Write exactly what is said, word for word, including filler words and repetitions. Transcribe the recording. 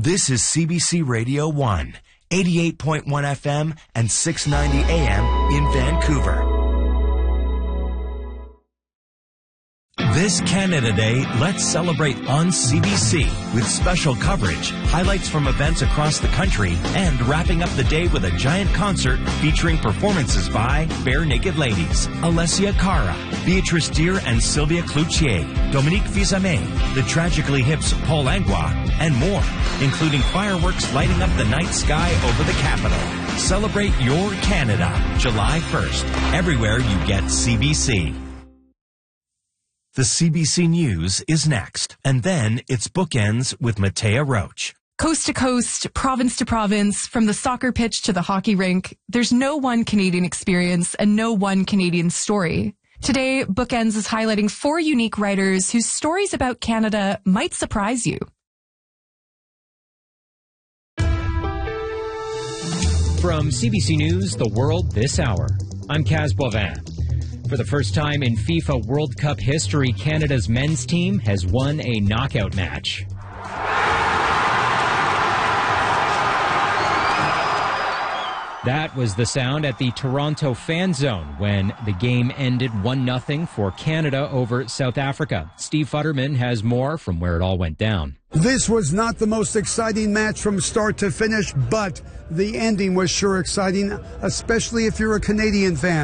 This is C B C Radio one, eighty-eight point one F M and six ninety A M in Vancouver. This Canada Day, let's celebrate on C B C with special coverage, highlights from events across the country, and wrapping up the day with a giant concert featuring performances by Bare Naked Ladies, Alessia Cara, Beatrice Deer and Sylvia Cloutier, Dominique Fils-Aimé, the Tragically Hip's Paul Langlois, and more, including fireworks lighting up the night sky over the capital. Celebrate your Canada, July first, everywhere you get C B C. The C B C News is next, and then it's Bookends with Matea Roach. Coast to coast, province to province, from the soccer pitch to the hockey rink, there's no one Canadian experience and no one Canadian story. Today, Bookends is highlighting four unique writers whose stories about Canada might surprise you. From C B C News, The World This Hour, I'm Kaz Boivin. For the first time in FIFA World Cup history, Canada's men's team has won a knockout match. That was the sound at the Toronto Fan Zone when the game ended one nothing for Canada over South Africa. Steve Futterman has more from where it all went down. This was not the most exciting match from start to finish, but the ending was sure exciting, especially if you're a Canadian fan.